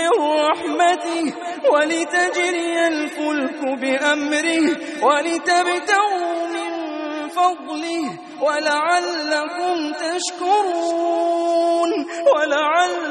من رحمته ولتجري الفلك بأمره ولتبتغوا من فضله ولعلكم تشكرون